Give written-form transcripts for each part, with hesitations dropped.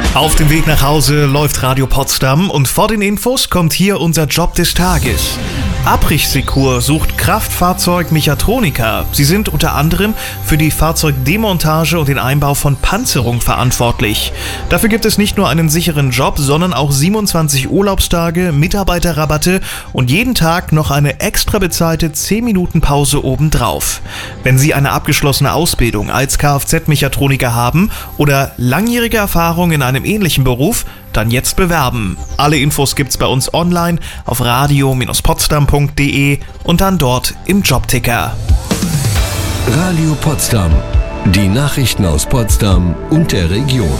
Auf dem Weg nach Hause läuft Radio Potsdam und vor den Infos kommt hier unser Job des Tages. Abrichsecur sucht Kraftfahrzeug-Mechatroniker. Sie sind unter anderem für die Fahrzeugdemontage und den Einbau von Panzerung verantwortlich. Dafür gibt es nicht nur einen sicheren Job, sondern auch 27 Urlaubstage, Mitarbeiterrabatte und jeden Tag noch eine extra bezahlte 10-Minuten-Pause obendrauf. Wenn Sie eine abgeschlossene Ausbildung als Kfz-Mechatroniker haben oder langjährige Erfahrung in einem ähnlichen Beruf, dann jetzt bewerben. Alle Infos gibt's bei uns online auf radio-potsdam.de und dann dort im Jobticker. Radio Potsdam. Die Nachrichten aus Potsdam und der Region.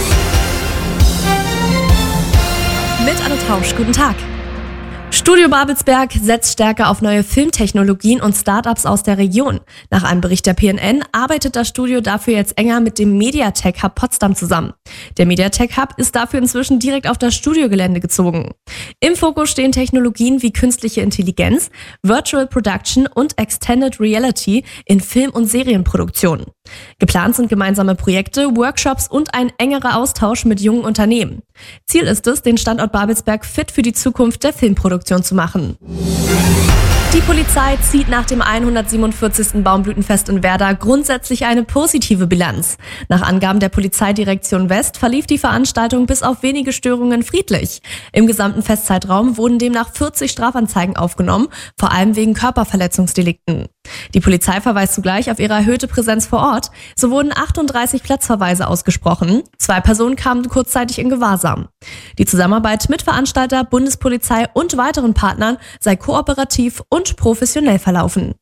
Mit Anne Tausch, guten Tag. Studio Babelsberg setzt stärker auf neue Filmtechnologien und Startups aus der Region. Nach einem Bericht der PNN arbeitet das Studio dafür jetzt enger mit dem Mediatek Hub Potsdam zusammen. Der Mediatek Hub ist dafür inzwischen direkt auf das Studiogelände gezogen. Im Fokus stehen Technologien wie künstliche Intelligenz, Virtual Production und Extended Reality in Film- und Serienproduktionen. Geplant sind gemeinsame Projekte, Workshops und ein engerer Austausch mit jungen Unternehmen. Ziel ist es, den Standort Babelsberg fit für die Zukunft der Filmproduktion zu machen. Die Polizei zieht nach dem 147. Baumblütenfest in Werder grundsätzlich eine positive Bilanz. Nach Angaben der Polizeidirektion West verlief die Veranstaltung bis auf wenige Störungen friedlich. Im gesamten Festzeitraum wurden demnach 40 Strafanzeigen aufgenommen, vor allem wegen Körperverletzungsdelikten. Die Polizei verweist zugleich auf ihre erhöhte Präsenz vor Ort. So wurden 38 Platzverweise ausgesprochen. 2 Personen kamen kurzzeitig in Gewahrsam. Die Zusammenarbeit mit Veranstalter, Bundespolizei und weiteren Partnern sei kooperativ und professionell verlaufen.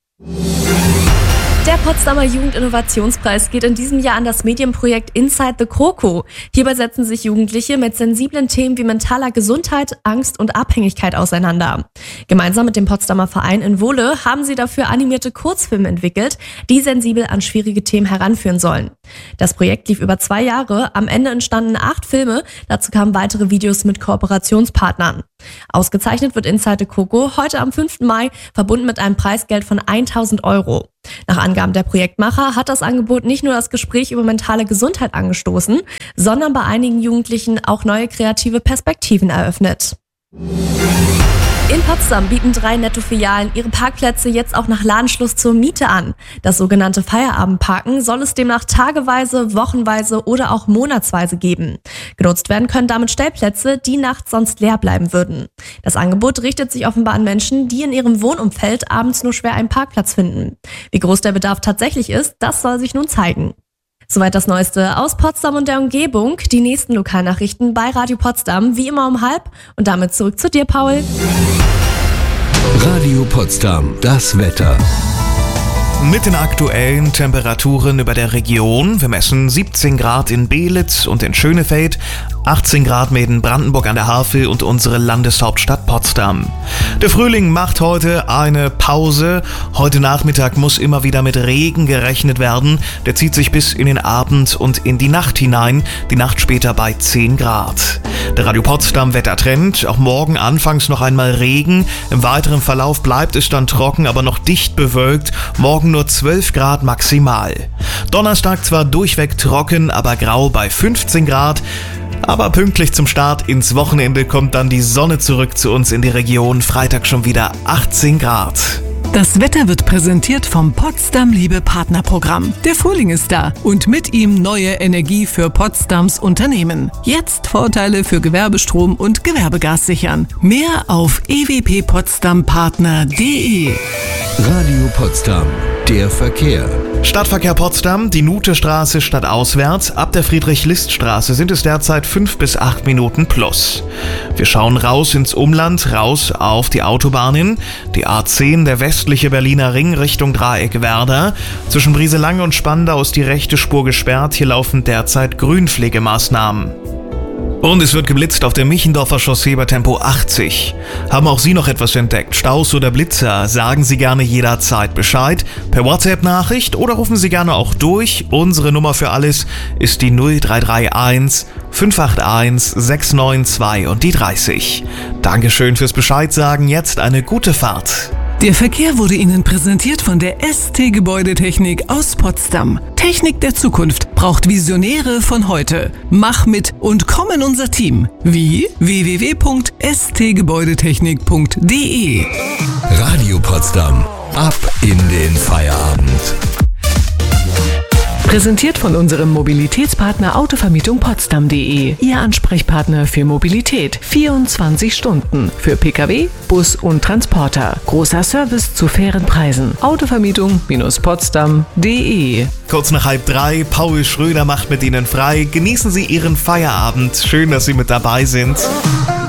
Der Potsdamer Jugendinnovationspreis geht in diesem Jahr an das Medienprojekt Inside the Kroko. Hierbei setzen sich Jugendliche mit sensiblen Themen wie mentaler Gesundheit, Angst und Abhängigkeit auseinander. Gemeinsam mit dem Potsdamer Verein in Wohle haben sie dafür animierte Kurzfilme entwickelt, die sensibel an schwierige Themen heranführen sollen. Das Projekt lief über 2 Jahre, am Ende entstanden 8 Filme, dazu kamen weitere Videos mit Kooperationspartnern. Ausgezeichnet wird Inside the Kroko heute am 5. Mai, verbunden mit einem Preisgeld von 1.000 €. Nach Angaben der Projektmacher hat das Angebot nicht nur das Gespräch über mentale Gesundheit angestoßen, sondern bei einigen Jugendlichen auch neue kreative Perspektiven eröffnet. In Potsdam bieten 3 Netto-Filialen ihre Parkplätze jetzt auch nach Ladenschluss zur Miete an. Das sogenannte Feierabendparken soll es demnach tageweise, wochenweise oder auch monatsweise geben. Genutzt werden können damit Stellplätze, die nachts sonst leer bleiben würden. Das Angebot richtet sich offenbar an Menschen, die in ihrem Wohnumfeld abends nur schwer einen Parkplatz finden. Wie groß der Bedarf tatsächlich ist, das soll sich nun zeigen. Soweit das Neueste aus Potsdam und der Umgebung. Die nächsten Lokalnachrichten bei Radio Potsdam, wie immer um 12:30. Und damit zurück zu dir, Paul. Radio Potsdam, das Wetter. Mit den aktuellen Temperaturen über der Region. Wir messen 17 Grad in Beelitz und in Schönefeld, 18 Grad in Brandenburg an der Havel und unsere Landeshauptstadt Potsdam. Der Frühling macht heute eine Pause. Heute Nachmittag muss immer wieder mit Regen gerechnet werden. Der zieht sich bis in den Abend und in die Nacht hinein. Die Nacht später bei 10 Grad. Der Radio Potsdam Wettertrend. Auch morgen anfangs noch einmal Regen. Im weiteren Verlauf bleibt es dann trocken, aber noch dicht bewölkt. Morgen nur 12 Grad maximal. Donnerstag zwar durchweg trocken, aber grau bei 15 Grad. Aber pünktlich zum Start ins Wochenende kommt dann die Sonne zurück zu uns in die Region. Freitag schon wieder 18 Grad. Das Wetter wird präsentiert vom Potsdam Liebe Partnerprogramm. Der Frühling ist da und mit ihm neue Energie für Potsdams Unternehmen. Jetzt Vorteile für Gewerbestrom und Gewerbegas sichern. Mehr auf ewppotsdampartner.de. Radio Potsdam, der Verkehr. Stadtverkehr Potsdam, die Nuthestraße stadtauswärts. Ab der Friedrich-List-Straße sind es derzeit 5 bis 8 Minuten plus. Wir schauen raus ins Umland, raus auf die Autobahnen. Die A10, der westliche Berliner Ring Richtung Dreieck Werder. Zwischen Brieselange und Spandau ist die rechte Spur gesperrt. Hier laufen derzeit Grünpflegemaßnahmen. Und es wird geblitzt auf der Michendorfer Chaussee bei Tempo 80. Haben auch Sie noch etwas entdeckt? Staus oder Blitzer? Sagen Sie gerne jederzeit Bescheid. Per WhatsApp-Nachricht oder rufen Sie gerne auch durch. Unsere Nummer für alles ist die 0331 581 692 und die 30. Dankeschön fürs Bescheid sagen. Jetzt eine gute Fahrt. Der Verkehr wurde Ihnen präsentiert von der ST Gebäudetechnik aus Potsdam. Technik der Zukunft braucht Visionäre von heute. Mach mit und komm in unser Team. Wie? www.stgebäudetechnik.de. Radio Potsdam. Ab in den Feierabend. Präsentiert von unserem Mobilitätspartner Autovermietung Potsdam.de. Ihr Ansprechpartner für Mobilität. 24 Stunden. Für Pkw, Bus und Transporter. Großer Service zu fairen Preisen. Autovermietung-potsdam.de. Kurz nach 2:30, Paul Schröder macht mit Ihnen frei. Genießen Sie Ihren Feierabend. Schön, dass Sie mit dabei sind.